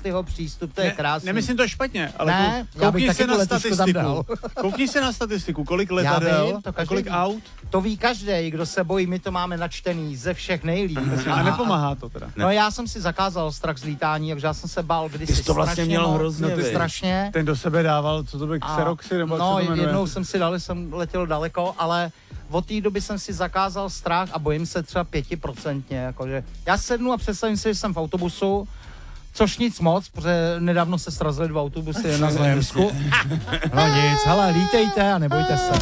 Tyho přístup, to je krásný. Nemyslím to špatně, ale Ne, koukni se na statistiku. Koukni se na statistiku, kolik letadel a kolik aut. To ví každý, kdo se bojí, my to máme načtený ze všech nejlíp. A nepomáhá to teda. No já jsem si zakázal strach z lítání, takže já jsem se bál kdysi Ty to vlastně měl hrozně, no, strašně. Ten do sebe dával, co to by, Xeroxy nebo no, co to jmenuje? jednou jsem si dal, jsem letěl daleko, ale od té doby jsem si zakázal strach a bojím se třeba 5%, jakože já sednu a představím si, že jsem v autobusu, což nic moc, protože nedávno se srazily 2 autobusy na Znojemsku. No nic, hele, lítejte a nebojte se.